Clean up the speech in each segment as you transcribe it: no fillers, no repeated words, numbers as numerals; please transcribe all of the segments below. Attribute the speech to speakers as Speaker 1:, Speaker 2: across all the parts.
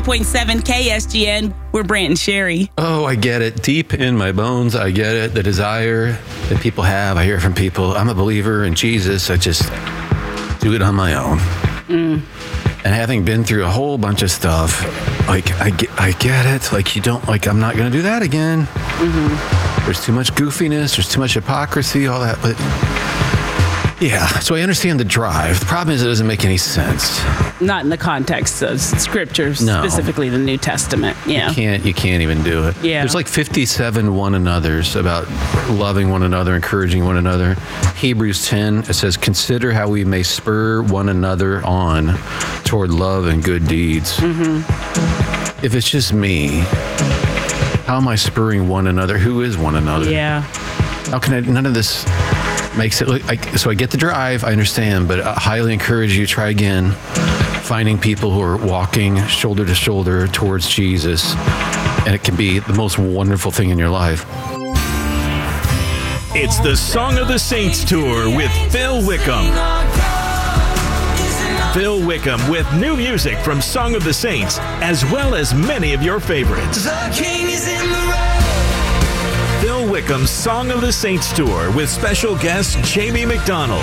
Speaker 1: 89.7 KSGN. We're Brant and Sherry.
Speaker 2: Oh, I get it. Deep in my bones, I get it. The desire that people have. I hear from people. I'm a believer in Jesus. I just do it on my own. And having been through a whole bunch of stuff, like, I get it. Like, you don't, like, I'm not going to do that again. There's too much goofiness. There's too much hypocrisy, all that. But yeah, so I understand the drive. The problem is it doesn't make any sense.
Speaker 1: Not in the context of scriptures, specifically the New Testament. Yeah.
Speaker 2: You can't even do it.
Speaker 1: Yeah.
Speaker 2: There's like 57 one another's about loving one another, encouraging one another. Hebrews 10, it says, consider how we may spur one another on toward love and good deeds. If it's just me, how am I spurring one another? Who is one another?
Speaker 1: Yeah.
Speaker 2: How can I, none of this makes it look like, so I get the drive, I understand, but I highly encourage you to try again, finding people who are walking shoulder to shoulder towards Jesus, and it can be the most wonderful thing in your life.
Speaker 3: It's the Song of the Saints Tour with Phil Wickham. Phil Wickham with new music from Song of the Saints, as well as many of your favorites. Phil Wickham's Song of the Saints Tour with special guest Jamie McDonald.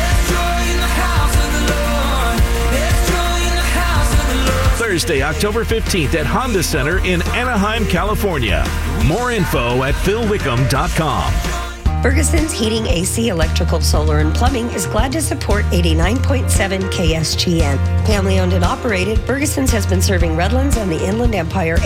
Speaker 3: Thursday, October 15th at Honda Center in Anaheim, California. More info at philwickham.com.
Speaker 4: Ferguson's Heating, AC, Electrical, Solar, and Plumbing is glad to support 89.7 KSGN. Family owned and operated, Ferguson's has been serving Redlands and the Inland Empire